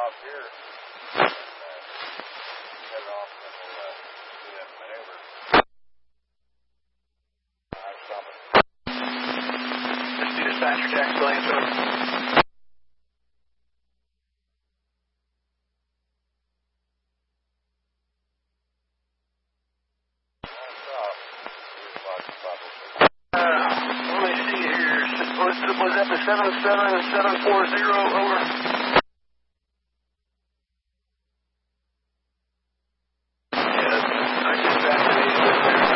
off here. And, set it off, and then we'll do that maneuver. I'm stopping. This is dispatcher, Jack Williams, over. Let me see here. Was that the 77740 over?